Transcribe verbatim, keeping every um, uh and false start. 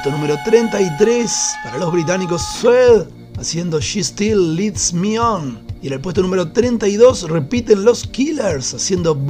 puesto número treinta y tres para los británicos Suede, haciendo She Still Leads Me On. Y en el puesto número treinta y dos repiten los Killers, haciendo